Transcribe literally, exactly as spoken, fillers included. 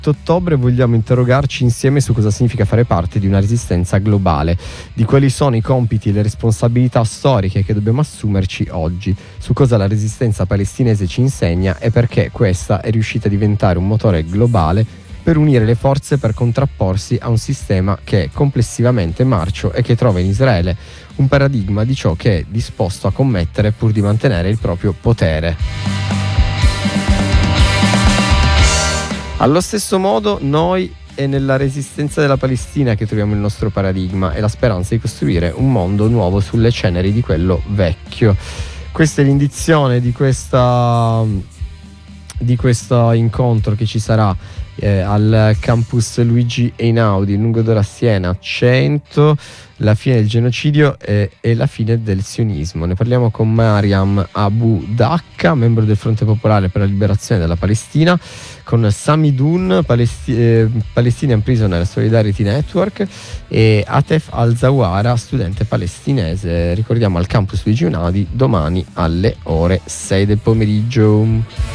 ottobre vogliamo interrogarci insieme su cosa significa fare parte di una resistenza globale, di quali sono i compiti e le responsabilità storiche che dobbiamo assumerci oggi, su cosa la resistenza palestinese ci insegna e perché questa è riuscita a diventare un motore globale per unire le forze per contrapporsi a un sistema che è complessivamente marcio e che trova in Israele un paradigma di ciò che è disposto a commettere pur di mantenere il proprio potere. Allo stesso modo noi è nella resistenza della Palestina che troviamo il nostro paradigma e la speranza di costruire un mondo nuovo sulle ceneri di quello vecchio. Questa è l'indizione di questa di questo incontro che ci sarà eh, al campus Luigi Einaudi lungo Dora Siena cento, la fine del genocidio e, e la fine del sionismo. Ne parliamo con Mariam Abu Dacca, membro del Fronte Popolare per la Liberazione della Palestina, con Sami Dun, Palesti- eh, Palestinian Prisoner Solidarity Network, e Atef Al-Zawara, studente palestinese. Ricordiamo al campus Luigi Einaudi domani alle ore sei del pomeriggio.